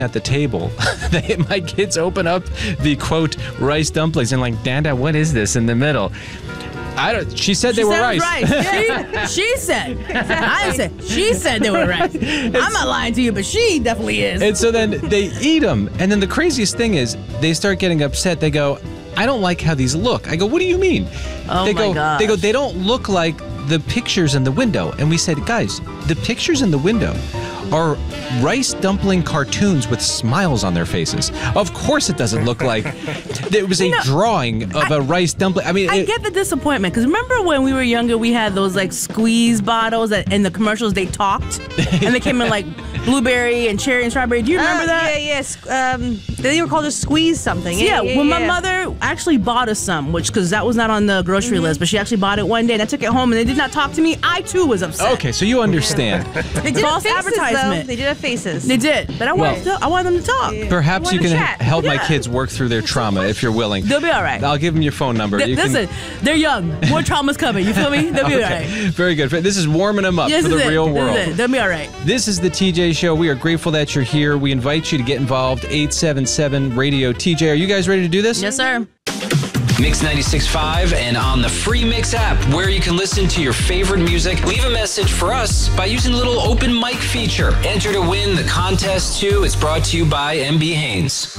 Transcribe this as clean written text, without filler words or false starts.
at the table, my kids open up the, quote, rice dumplings and like, Dada, what is this in the middle? She said they were rice. She said. I said. She said they were rice. I'm not lying to you, but she definitely is. And so then they eat them. And then the craziest thing is they start getting upset. They go, I don't like how these look. I go, what do you mean? Oh my gosh. They go, they don't look like the pictures in the window. And we said, guys, the pictures in the window are rice dumpling cartoons with smiles on their faces. Of course it doesn't look like it was a drawing of a rice dumpling. I mean, I get the disappointment, because remember when we were younger, we had those like squeeze bottles that in the commercials they talked and they came in like blueberry and cherry and strawberry. Do you remember that? Yes. They were called a squeeze something. My mother actually bought us some, because that was not on the grocery list, but she actually bought it one day and I took it home and they did not talk to me. I too was upset. Okay, so you understand. They did False have faces, advertisement. though. They did have faces. They did, but I want them to talk. Perhaps you can chat. help my kids work through their trauma if you're willing. They'll be all right. I'll give them your phone number. Listen, they're young. More trauma's coming. You feel me? They'll be all right. Very good. This is warming them up Yes, for the real This world. is it. They'll be all right. This is the TJ Show. We are grateful that you're here. We invite you to get involved. 877-RADIO-TJ. Are you guys ready to do this? Yes, sir. Mix 96.5 and on the free Mix app, where you can listen to your favorite music. Leave a message for us by using the little open mic feature. Enter to win the contest too. It's brought to you by MB Haynes.